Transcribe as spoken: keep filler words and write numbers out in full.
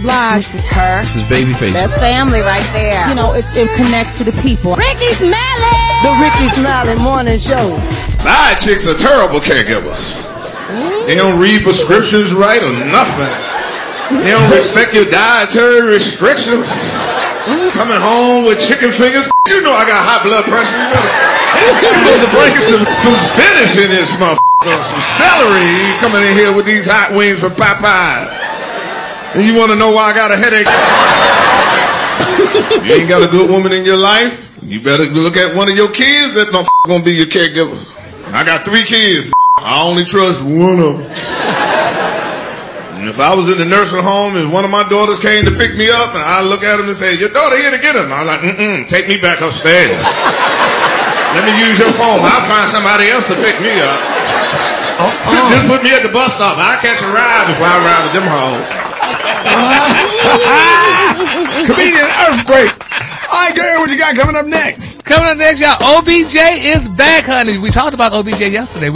Blige. This is her. This is Babyface. That family right there. You know, it, it connects to the people. Ricky Smiley! The Ricky Smiley Morning Show. Side chicks are terrible caregivers. Mm. They don't read prescriptions right or nothing. They don't respect your dietary restrictions. Mm. Coming home with chicken fingers. You know I got high blood pressure. You better, you better bring some, some spinach in this motherfucker. Some celery. You coming in here with these hot wings from Popeye. And you want to know why I got a headache? You ain't got a good woman in your life. You better look at one of your kids that's not gonna be your caregiver. I got three kids. I only trust one of them. And if I was in the nursing home and one of my daughters came to pick me up and I look at them and say, your daughter here to get him. I was like, mm-mm, take me back upstairs. Let me use your phone. I'll find somebody else to pick me up. Uh-uh. Just put me at the bus stop. I'll catch a ride before I ride with them hoes. Comedian Earthquake. All right, Gary, what you got coming up next? Coming up next, y'all, O B J is back, honey. We talked about O B J yesterday.